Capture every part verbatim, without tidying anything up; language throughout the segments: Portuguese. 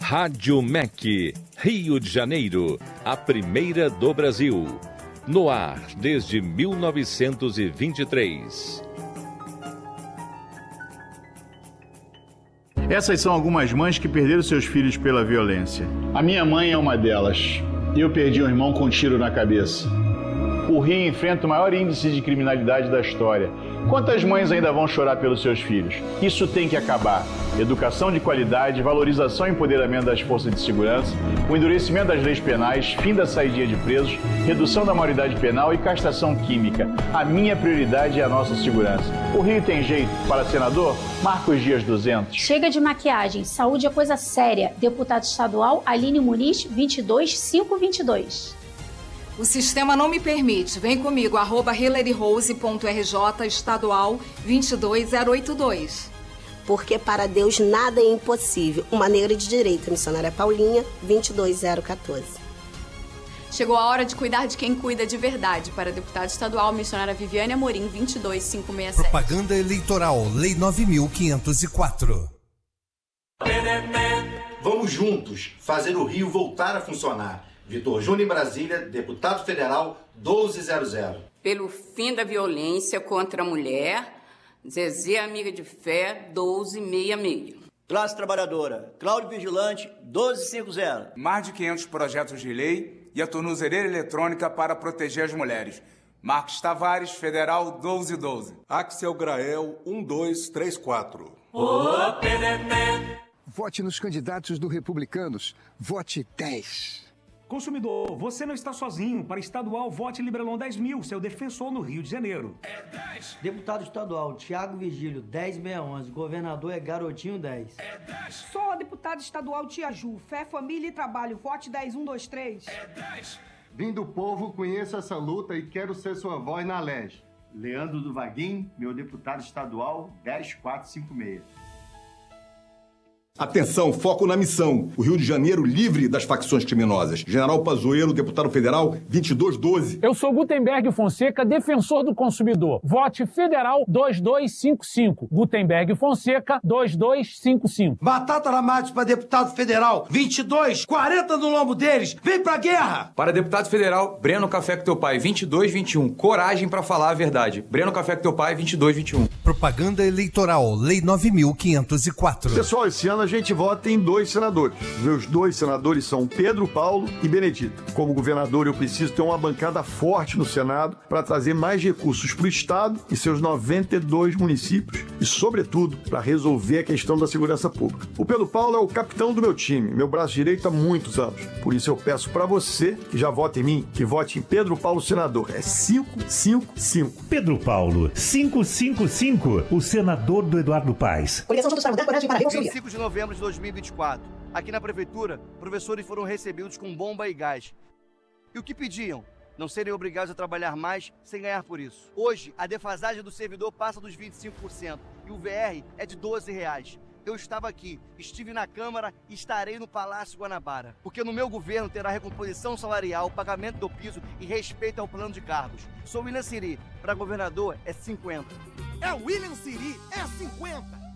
Rádio M E C, Rio de Janeiro, a primeira do Brasil. No ar desde mil novecentos e vinte e três. Essas são algumas mães que perderam seus filhos pela violência. A minha mãe é uma delas. Eu perdi um irmão com um tiro na cabeça. O Rio enfrenta o maior índice de criminalidade da história. Quantas mães ainda vão chorar pelos seus filhos? Isso tem que acabar. Educação de qualidade, valorização e empoderamento das forças de segurança, o endurecimento das leis penais, fim da saidia de presos, redução da maioridade penal e castração química. A minha prioridade é a nossa segurança. O Rio tem jeito. Para senador, Marcos Dias duzentos. Chega de maquiagem. Saúde é coisa séria. Deputado estadual Aline Muniz, vinte e dois mil quinhentos e vinte e dois. O sistema não me permite. Vem comigo, arroba hilaryrose ponto r j estadual vinte e dois mil oitenta e dois. Porque para Deus nada é impossível. Uma negra de direita, missionária Paulinha, vinte e dois mil quatorze. Chegou a hora de cuidar de quem cuida de verdade. Para deputada estadual, missionária Viviane Amorim, vinte e dois mil quinhentos e sessenta e sete. Propaganda eleitoral, Lei nove mil quinhentos e quatro. Vamos juntos fazer o Rio voltar a funcionar. Vitor Júnior em Brasília, deputado federal doze mil. Pelo fim da violência contra a mulher, Zezé Amiga de Fé, doze mil e sessenta. Classe Trabalhadora, Cláudio Vigilante, doze mil e cinquenta. Mais de quinhentos projetos de lei e a tornozeleira eletrônica para proteger as mulheres. Marcos Tavares, Federal doze mil e doze. Axel Grael, um dois três quatro. O P D T. Vote nos candidatos do Republicanos. Vote dez. Consumidor, você não está sozinho. Para estadual, vote Librelon dez mil, seu defensor no Rio de Janeiro. É dez. Deputado estadual, Tiago Vigílio, dez mil seiscentos e onze. Governador é Garotinho, dez. É dez. Sou a deputada estadual Tia Ju, Fé, Família e Trabalho. Vote dez, um, dois, três. É dez. Vim do povo, conheço essa luta e quero ser sua voz na L E G. Leandro do Vaguinho, meu deputado estadual, dez mil quatrocentos e cinquenta e seis. Atenção, foco na missão. O Rio de Janeiro livre das facções criminosas. General Pazuello, deputado federal, vinte e dois mil e doze. Eu sou Gutenberg Fonseca, defensor do consumidor. Vote Federal dois dois cinco cinco. Gutenberg Fonseca dois dois cinco cinco. Batata Ramate para deputado federal, vinte e dois, quarenta no lombo deles. Vem pra guerra! Para deputado federal, Breno Café com teu pai, vinte e dois vinte e um. Coragem para falar a verdade. Breno Café com teu pai, vinte e dois vinte e um. Propaganda eleitoral, Lei nove mil quinhentos e quatro. Pessoal, esse ano a gente vota em dois senadores. Meus dois senadores são Pedro Paulo e Benedito. Como governador, eu preciso ter uma bancada forte no Senado para trazer mais recursos para o Estado e seus noventa e dois municípios e, sobretudo, para resolver a questão da segurança pública. O Pedro Paulo é o capitão do meu time, meu braço direito há muitos anos. Por isso eu peço para você que já vote em mim, que vote em Pedro Paulo senador. É cinco cinco cinco. Pedro Paulo, cinco cinco cinco, o senador do Eduardo Paes. Coligação Juntos para Mudar, coragem para a vinte e cinco de novembro de dois mil e vinte e quatro. Aqui na prefeitura, professores foram recebidos com bomba e gás. E o que pediam? Não serem obrigados a trabalhar mais sem ganhar por isso. Hoje, a defasagem do servidor passa dos vinte e cinco por cento e o V R é de doze reais. Eu estava aqui, estive na Câmara e estarei no Palácio Guanabara. Porque no meu governo terá recomposição salarial, pagamento do piso e respeito ao plano de cargos. Sou William Siri, para governador é cinquenta. É William Siri, é cinquenta.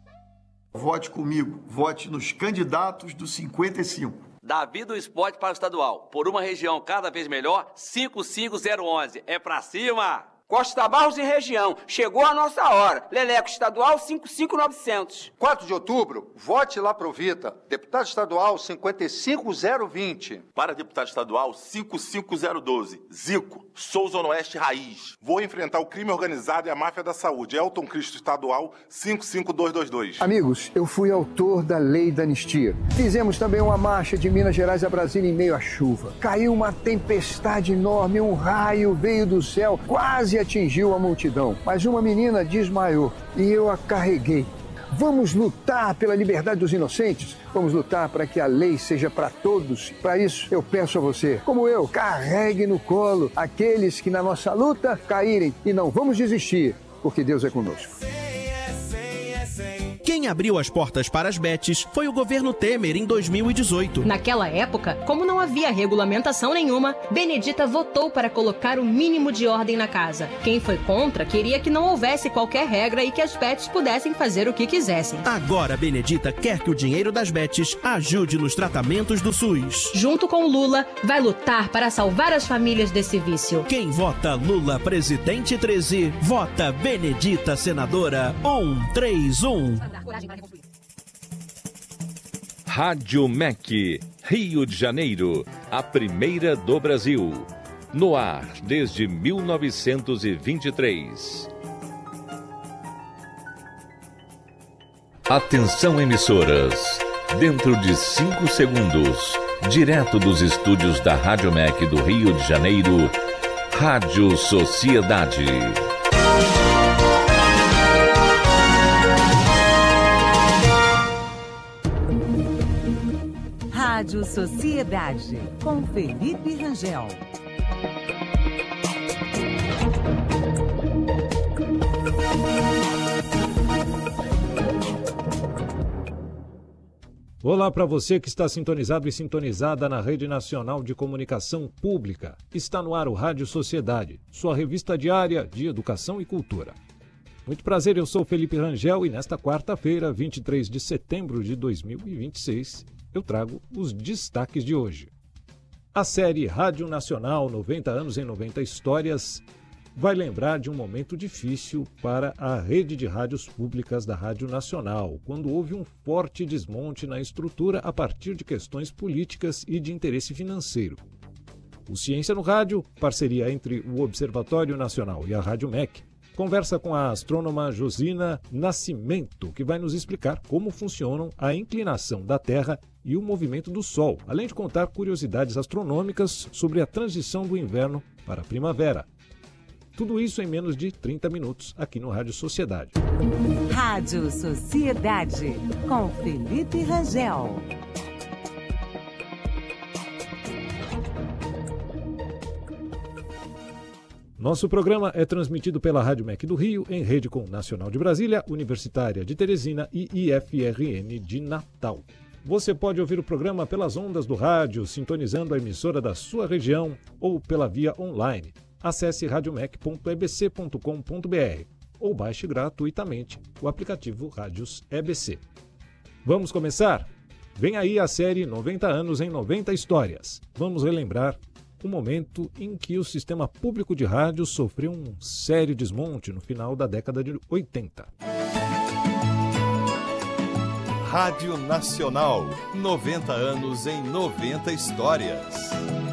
Vote comigo, vote nos candidatos do cinquenta e cinco. Davi do Esporte para o estadual. Por uma região cada vez melhor, cinco cinco zero onze. É pra cima! Costa Barros e região. Chegou a nossa hora. Leleco estadual cinco cinco novecentos. quatro de outubro, vote lá pro Vita. Deputado estadual cinquenta e cinco zero vinte. Para deputado estadual cinco cinco zero doze. Zico, sou Zona Oeste Raiz. Vou enfrentar o crime organizado e a máfia da saúde. Elton Cristo estadual cinco cinco dois dois dois. Amigos, eu fui autor da lei da anistia. Fizemos também uma marcha de Minas Gerais a Brasília em meio à chuva. Caiu uma tempestade enorme, um raio veio do céu, quase atingiu a multidão, mas uma menina desmaiou e eu a carreguei. Vamos lutar pela liberdade dos inocentes? Vamos lutar para que a lei seja para todos. Para isso, eu peço a você, como eu, carregue no colo aqueles que na nossa luta caírem e não vamos desistir, porque Deus é conosco. quem abriu as portas para as bets foi o governo Temer em dois mil e dezoito. Naquela época, como não havia regulamentação nenhuma, Benedita votou para colocar o mínimo de ordem na casa. Quem foi contra queria que não houvesse qualquer regra e que as bets pudessem fazer o que quisessem. Agora, Benedita quer que o dinheiro das bets ajude nos tratamentos do SUS. Junto com Lula, vai lutar para salvar as famílias desse vício. Quem vota Lula presidente treze, vota Benedita senadora um três um. Rádio M E C, Rio de Janeiro, a primeira do Brasil. No ar desde mil novecentos e vinte e três. Atenção, emissoras. Dentro de cinco segundos, direto dos estúdios da Rádio M E C do Rio de Janeiro, Rádio Sociedade. Rádio Sociedade, com Felipe Rangel. Olá para você que está sintonizado e sintonizada na Rede Nacional de Comunicação Pública. Está no ar o Rádio Sociedade, sua revista diária de educação e cultura. Muito prazer, eu sou Felipe Rangel e nesta quarta-feira, vinte e três de setembro de dois mil e vinte e seis, eu trago os destaques de hoje. A série Rádio Nacional noventa anos em noventa histórias vai lembrar de um momento difícil para a rede de rádios públicas da Rádio Nacional, quando houve um forte desmonte na estrutura a partir de questões políticas e de interesse financeiro. O Ciência no Rádio, parceria entre o Observatório Nacional e a Rádio M E C, conversa com a astrônoma Josina Nascimento, que vai nos explicar como funcionam a inclinação da Terra e o movimento do Sol, além de contar curiosidades astronômicas sobre a transição do inverno para a primavera. Tudo isso em menos de trinta minutos aqui no Rádio Sociedade. Rádio Sociedade, com Felipe Rangel. Nosso programa é transmitido pela Rádio M E C do Rio, em rede com Nacional de Brasília, Universitária de Teresina e I F R N de Natal. Você pode ouvir o programa pelas ondas do rádio, sintonizando a emissora da sua região ou pela via online. Acesse rádio mec ponto e b c ponto com ponto b r ou baixe gratuitamente o aplicativo Rádios E B C. Vamos começar? Vem aí a série noventa anos em noventa histórias. Vamos relembrar o momento em que o sistema público de rádio sofreu um sério desmonte no final da década de oitenta. Rádio Nacional, noventa anos em noventa histórias.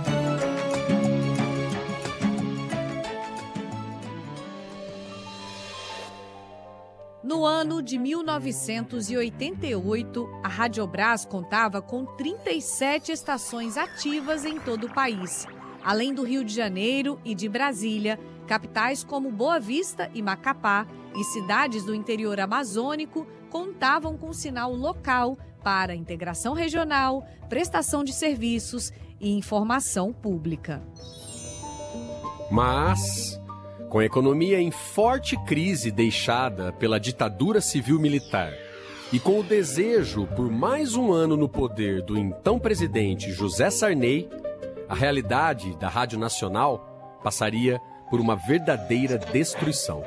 No ano de mil novecentos e oitenta e oito, a Radiobras contava com trinta e sete estações ativas em todo o país, além do Rio de Janeiro e de Brasília, capitais como Boa Vista e Macapá e cidades do interior amazônico contavam com sinal local para integração regional, prestação de serviços e informação pública. Mas, com a economia em forte crise deixada pela ditadura civil-militar e com o desejo por mais um ano no poder do então presidente José Sarney, a realidade da Rádio Nacional passaria por uma verdadeira destruição.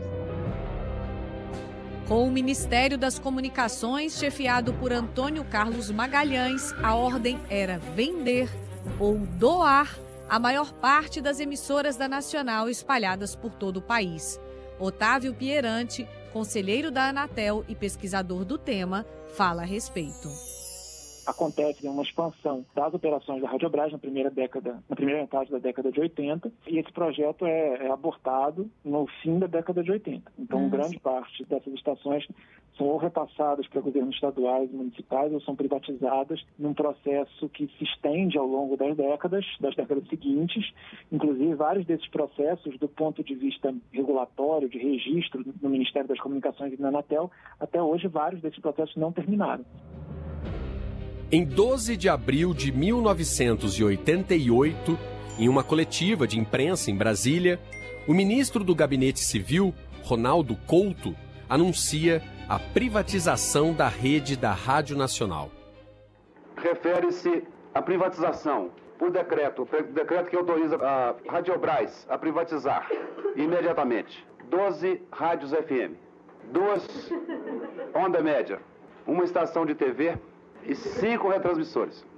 Com o Ministério das Comunicações, chefiado por Antônio Carlos Magalhães, a ordem era vender ou doar a maior parte das emissoras da Nacional espalhadas por todo o país. Otávio Pierante, conselheiro da Anatel e pesquisador do tema, fala a respeito. Acontece uma expansão das operações da Radiobras na primeira década, na primeira metade da década de oitenta, e esse projeto é, é abortado no fim da década de oitenta. Então, Nossa. grande parte dessas estações são ou repassadas para governos estaduais e municipais ou são privatizadas num processo que se estende ao longo das décadas, das décadas seguintes. Inclusive, vários desses processos, do ponto de vista regulatório, de registro no Ministério das Comunicações e na Anatel, até hoje vários desses processos não terminaram. Em doze de abril de mil novecentos e oitenta e oito, em uma coletiva de imprensa em Brasília, o ministro do Gabinete Civil, Ronaldo Couto, anuncia a privatização da rede da Rádio Nacional. Refere-se à privatização, por decreto, decreto que autoriza a Radiobras a privatizar imediatamente doze rádios F M, duas onda média, uma estação de T V e cinco retransmissores.